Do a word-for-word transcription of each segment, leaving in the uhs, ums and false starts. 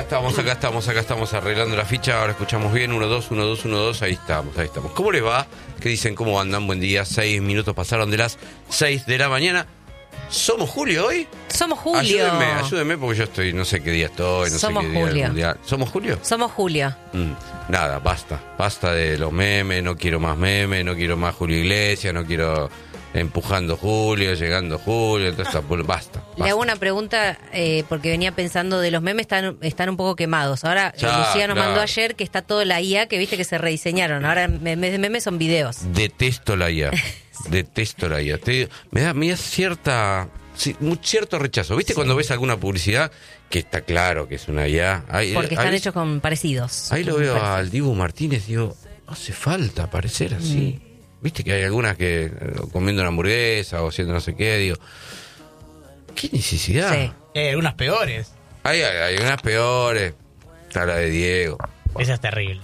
estamos, acá estamos, acá estamos arreglando la ficha. Ahora escuchamos bien, uno, dos, uno, dos, uno, dos. Ahí estamos, ahí estamos. ¿Cómo les va? ¿Qué dicen? ¿Cómo andan? Buen día. Seis minutos pasaron de las seis de la mañana. ¿Somos Julio hoy? Somos Julio. Ayúdenme, ayúdenme porque yo estoy, no sé qué día estoy, no Somos sé qué día Julio. del mundial. ¿Somos Julio? Somos Julio. Mm, nada, basta. Basta de los memes, no quiero más memes, no quiero más Julio Iglesias, no quiero empujando Julio, llegando Julio, entonces basta, basta. Le hago una pregunta eh, porque venía pensando de los memes, están, están un poco quemados. Ahora Ya, eh, Lucía nos claro. mandó ayer que está todo la I A, que viste que se rediseñaron. Ahora memes de memes son videos. Detesto la I A. Detesto la I A. Te- me da, me da cierta, sí, un cierto rechazo. ¿Viste Sí. cuando ves alguna publicidad que está claro que es una I A? Ahí, Porque están ahí- hechos con parecidos. Ahí lo Con veo parecidos. al Dibu Martínez y digo, no hace falta aparecer así. Mm. Viste que hay algunas que eh, comiendo una hamburguesa o haciendo no sé qué, digo, ¿qué necesidad? Sí. Eh, algunas peores. Hay, hay, hay unas peores, está la de Diego. Esa es terrible.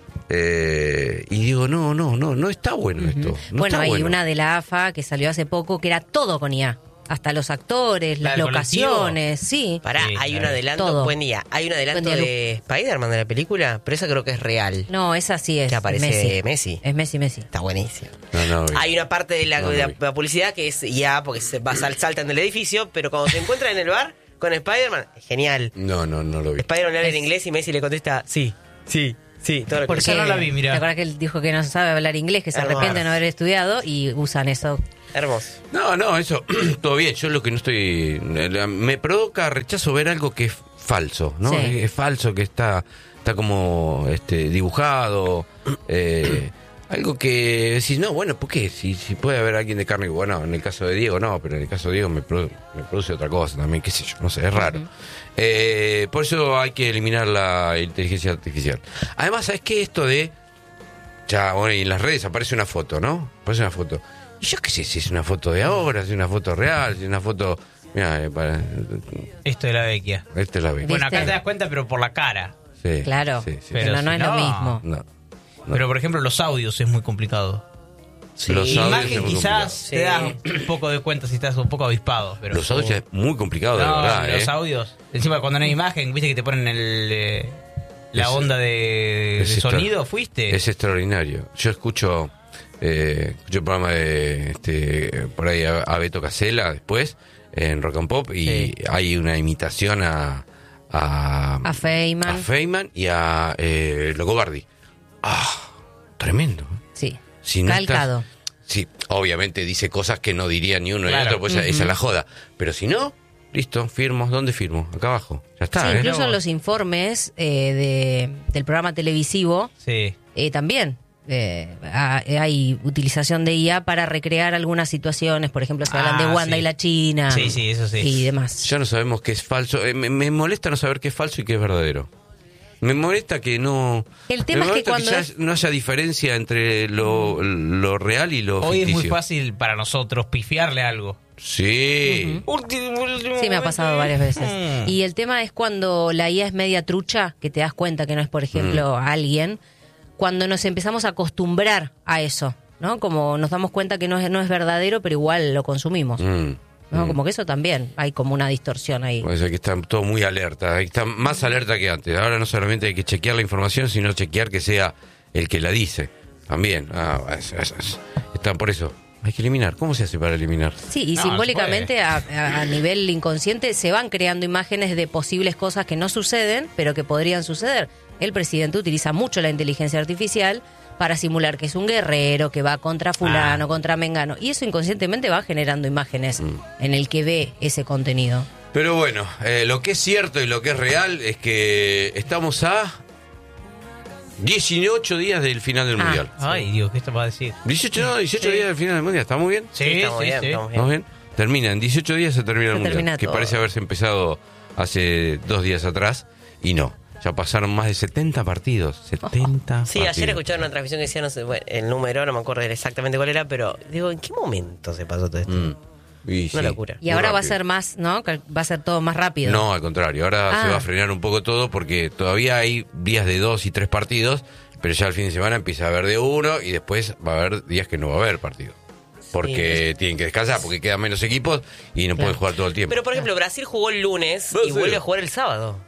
Eh, y digo, no, no, no, no está bueno esto. No bueno, está hay bueno. una de la A F A que salió hace poco que era todo con I A. Hasta los actores, ¿La las del locaciones, sí. Pará, Sí, hay un claro. adelanto, Todo. buen día, hay un adelanto Buen día, de Spider-Man de la película, pero esa creo que es real. No, esa sí es Que aparece Messi. Messi. Es Messi, Messi. Está buenísimo. No, no, vi. Hay una parte de la, No, no de la- vi. la publicidad que es ya porque se va, sal- saltan del edificio, pero cuando se encuentran en el bar con Spider-Man, es genial. no, no, no lo vi. Spider-Man le habla en Es- inglés y Messi le contesta, sí, sí, sí, todo lo que Esa no la vi, mirá. ¿Te acuerdas que él dijo que no sabe hablar inglés, que se Hermoso. arrepiente de no haber estudiado y usan eso? Hermoso. No, no, eso, todo bien. Yo lo que no estoy. Me provoca rechazo ver algo que es falso, ¿no? Sí. Es, es falso, que está está como este dibujado. Eh, algo que decís, no, bueno, ¿por qué? Si, si puede haber alguien de carne. Bueno, en el caso de Diego, no, pero en el caso de Diego me, produ- me produce otra cosa también, qué sé yo, no sé, es raro. Eh, por eso hay que eliminar la inteligencia artificial. Además, ¿sabes qué? Esto de. Ya, bueno, y en las redes aparece una foto, ¿no? Aparece una foto. Y yo qué sé si es una foto de ahora, si es una foto real, si es una foto. Mira, para, Esto de la vecchia. esta es la ve. Bueno, acá ¿Viste? te das cuenta, pero por la cara. Sí, Claro. sí, sí. Pero Pero no si es lo no- mismo. No, no. Pero, por ejemplo, los audios es muy complicado. Sí. Los audios es Imagen muy quizás te das complicado. un poco de cuenta si estás un poco avispado. Pero Los audios es muy complicado, de No, verdad. los ¿eh? audios. Encima, cuando no hay imagen, viste que te ponen el, eh, la Es- onda de, es de extra- sonido, ¿fuiste? Es extraordinario. Yo escucho, eh, escucho el programa de este, por ahí a, a Beto Casella después en Rock and Pop y Sí. hay una imitación a a, A Feynman. a Feynman y a eh, Locobardi. Ah, tremendo. ¿eh? Sí. Si no Calcado. estás- sí, obviamente dice cosas que no diría ni uno ni Claro. otro, pues esa- esa es la joda. Pero si no, listo, firmo. ¿Dónde firmo? Acá abajo. Ya está, Sí, ¿eh? incluso No. en los informes eh, de, del programa televisivo Sí. eh, también eh, ha- hay utilización de I A para recrear algunas situaciones. Por ejemplo, se hablan Ah, de Wanda sí. y la China. Sí, sí, eso sí. Y demás. Ya no sabemos qué es falso. Eh, me, me molesta no saber qué es falso y qué es verdadero. Me molesta que no. El tema me es que molesta cuando ya es- no haya diferencia entre lo, lo real y lo Hoy es ficticio. muy fácil para nosotros pifiarle algo. Sí. Sí, me ha pasado varias veces. Mm. Y el tema es cuando la I A es media trucha, que te das cuenta que no es, por ejemplo, alguien, cuando nos empezamos a acostumbrar a eso, ¿no? Como nos damos cuenta que no es, no es verdadero, pero igual lo consumimos, Mm, ¿no? mm. Como que eso también, hay como una distorsión ahí. Pues hay que estar todo muy alerta, hay que estar más alerta que antes. Ahora no solamente hay que chequear la información, sino chequear que sea el que la dice. También. Ah, es- es- es- están por eso. Hay que eliminar. ¿Cómo se hace para eliminar? Sí, y No, simbólicamente se a, a- a nivel inconsciente se van creando imágenes de posibles cosas que no suceden, pero que podrían suceder. El presidente utiliza mucho la inteligencia artificial para simular que es un guerrero, que va contra fulano, Ah. contra mengano. Y eso inconscientemente va generando imágenes Mm. en el que ve ese contenido. Pero bueno, eh, lo que es cierto y lo que es real es que estamos a dieciocho días del final del Ah. Mundial. Ay, Dios, ¿qué esto va a decir? dieciocho, no, dieciocho Sí. días del final del Mundial. ¿Está muy bien? Sí, Sí, sí, estamos bien, sí. estamos bien. ¿Estamos bien? Termina, en dieciocho días se termina el Se Mundial. termina Que todo. parece haberse empezado hace dos días atrás y no. Ya pasaron más de setenta partidos. setenta Sí, partidos. ayer escuchaba una transmisión que decía, no sé, bueno, el número, no me acuerdo exactamente cuál era, pero digo, ¿en qué momento se pasó todo esto? Mm. Y Una sí, locura. Y muy ahora va a rápido. ser más, ¿no? Que va a ser todo más rápido. No, al contrario, ahora Ah. se va a frenar un poco todo porque todavía hay días de dos y tres partidos, pero ya el fin de semana empieza a haber de uno y después va a haber días que no va a haber partido. Porque tienen que descansar, porque quedan menos equipos y no pueden jugar todo el tiempo. Pero, por ejemplo, Brasil jugó el lunes Brasil. y vuelve a jugar el sábado.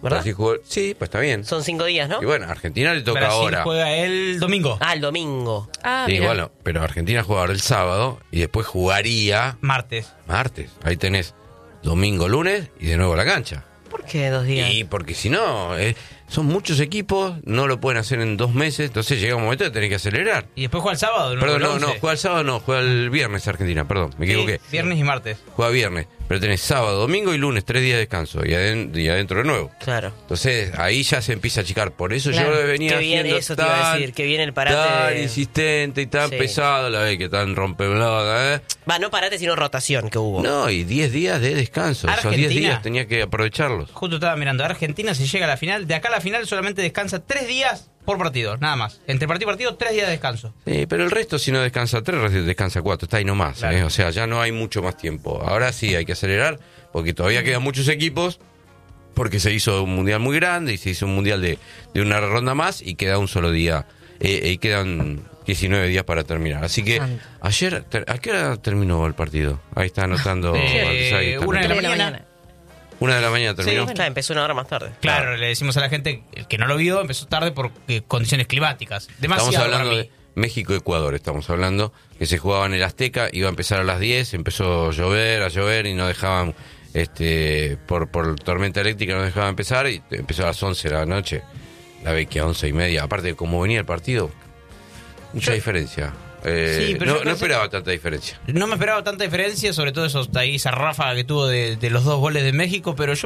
¿verdad? Brasil jugó, sí, pues está bien. Son cinco días, ¿no? Y bueno, Argentina le toca Brasil ahora. juega el domingo. Ah, el domingo. Ah, Sí, mirá. bueno, pero Argentina juega ahora el sábado y después jugaría Martes. martes. Ahí tenés domingo, lunes y de nuevo a la cancha. ¿Por qué dos días? Y porque si no, eh, son muchos equipos, no lo pueden hacer en dos meses, entonces llega un momento que tenés que acelerar. Y después juega el sábado. Perdón, no, el no, once. juega el sábado, no, juega el viernes Argentina, perdón, me Sí, equivoqué. viernes y martes. Juega viernes, pero tenés sábado, domingo y lunes, tres días de descanso y, aden- y adentro de nuevo. Claro. Entonces ahí ya se empieza a achicar. Por eso Claro. yo venía Qué bien, haciendo eso te iba a tan, decir, que viene el parate tan de- insistente y tan Sí. pesado, la vez que tan rompeblada, ¿eh? Va, no parate, sino rotación que hubo. No, y diez días de descanso. Esos diez Argentina. días tenía que aprovecharlos. Justo estaba mirando. Argentina se llega a la final. De acá a la final solamente descansa tres días por partido. Nada más. Entre partido y partido, tres días de descanso. Sí, pero el resto, si no descansa tres, el resto descansa cuatro. Está ahí nomás. Claro. ¿eh? O sea, ya no hay mucho más tiempo. Ahora sí hay que acelerar, porque todavía quedan muchos equipos, porque se hizo un mundial muy grande y se hizo un mundial de, de una ronda más y queda un solo día. Eh, y quedan diecinueve días para terminar. Así que Santo. ayer, ter- ¿a qué hora terminó el partido? Ahí está anotando. Eh, Baltasar, ahí está una de la anotando. mañana. Una de la mañana terminó. Sí, claro, empezó una hora más tarde. Claro, le decimos a la gente, el que no lo vio, empezó tarde por eh, condiciones climáticas. Demasiado Estamos hablando para mí. de México-Ecuador, estamos hablando, que se jugaba en el Azteca, iba a empezar a las diez, empezó a llover, a llover y no dejaban, este por, por tormenta eléctrica no dejaban empezar y empezó a las once de la noche, la ve que a once y media, aparte de cómo venía el partido, mucha Yo- diferencia. Eh, Sí, pero no, yo no pensé- esperaba tanta diferencia. No me esperaba tanta diferencia, sobre todo esos, ahí esa ráfaga que tuvo de, de los dos goles de México, pero yo